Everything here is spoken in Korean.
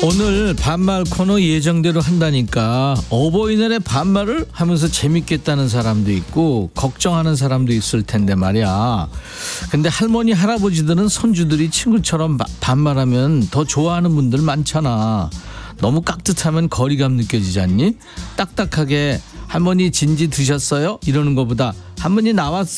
오늘 반말 코너 예정대로 한다니까 어버이날에 반말을 하면서 재밌겠다는 사람도 있고 걱정하는 사람도 있을 텐데 말이야. 근데 할머니 할아버지들은 손주들이 친구처럼 반말하면 더 좋아하는 분들 많잖아. 너무 깍듯하면 거리감 느껴지지 않니? 딱딱하게 할머니 진지 드셨어요? 이러는 것보다 할머니 나왔어요?